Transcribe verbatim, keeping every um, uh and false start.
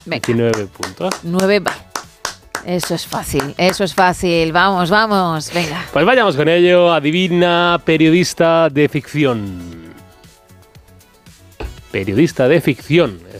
Venga. diecinueve puntos. nueve, va. Eso es fácil, eso es fácil. Vamos, vamos, venga. Pues vayamos con ello. Adivina, periodista de ficción. Periodista de ficción.